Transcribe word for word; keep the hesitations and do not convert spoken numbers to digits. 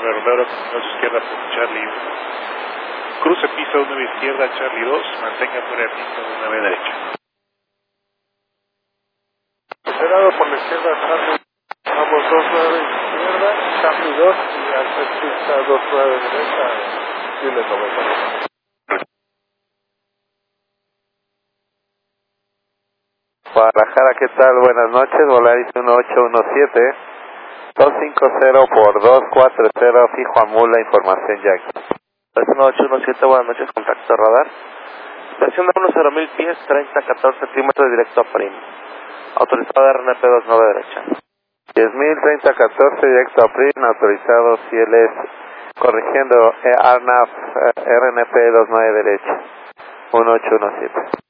nueve Romero, continuación izquierda por Charlie uno. Cruce pista nueve izquierda, Charlie dos, mantenga fuera de pista nueve derecha. Esperado por la izquierda, Charlie, vamos dos nueve izquierda, Charlie dos y al pista dos nueve derecha, Chile noventa. Guadalajara, ¿qué tal? Buenas noches, Volaris uno ocho uno siete, dos cinco cero por dos cuatro cero, fijo a mula, información Jackie. uno ocho uno siete, buenas noches, contacto radar. Presión de uno cero mil pies, treinta catorce centímetros directo a Prim. Autorizado R N P dos nueve derecha. diez mil, treinta catorce directo a Prim, autorizado C L S, corrigiendo eh, Arnaf eh, R N P dos nueve derecha, uno ocho uno siete.